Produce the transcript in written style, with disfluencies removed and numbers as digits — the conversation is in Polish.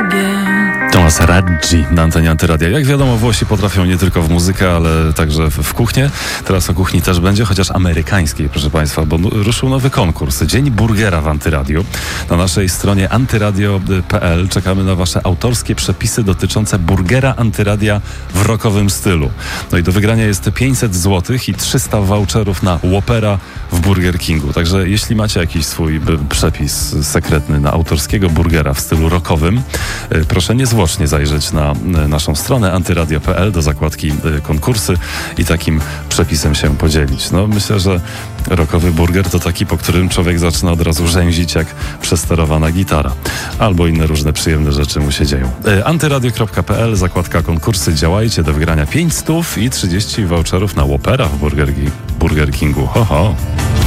Thomas Raggi na antenie Antyradia. Jak wiadomo, Włosi potrafią nie tylko w muzykę, ale także w kuchnię. Teraz o kuchni też będzie, chociaż amerykańskiej, proszę Państwa, bo ruszył nowy konkurs. Dzień burgera w Antyradiu. Na naszej stronie antyradio.pl czekamy na Wasze autorskie przepisy dotyczące burgera Antyradia w rockowym stylu. No i do wygrania jest 500 zł i 300 voucherów na Whoppera w Burger Kingu. Także jeśli macie jakiś swój przepis sekretny na autorskiego burgera w stylu rockowym, proszę niezwłocznie zajrzeć na naszą stronę antyradio.pl do zakładki konkursy i takim przepisem się podzielić. No myślę, że rockowy burger to taki, po którym człowiek zaczyna od razu rzęzić jak przesterowana gitara. Albo inne różne przyjemne rzeczy mu się dzieją. Antyradio.pl, zakładka konkursy, działajcie, do wygrania 500 i 30 voucherów na Whoppera w Burger Kingu. Ho, ho.